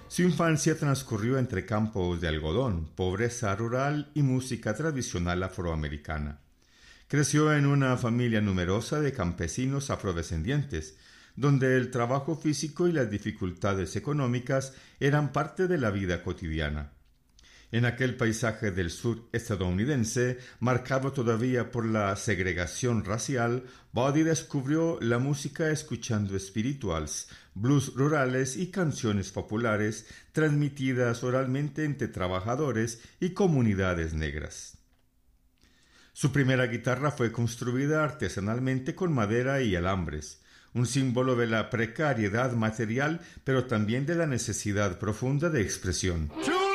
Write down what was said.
Su infancia transcurrió entre campos de algodón, pobreza rural y música tradicional afroamericana. Creció en una familia numerosa de campesinos afrodescendientes, donde el trabajo físico y las dificultades económicas eran parte de la vida cotidiana. En aquel paisaje del sur estadounidense, marcado todavía por la segregación racial, Buddy descubrió la música escuchando spirituals, blues rurales y canciones populares transmitidas oralmente entre trabajadores y comunidades negras. Su primera guitarra fue construida artesanalmente con madera y alambres, un símbolo de la precariedad material, pero también de la necesidad profunda de expresión.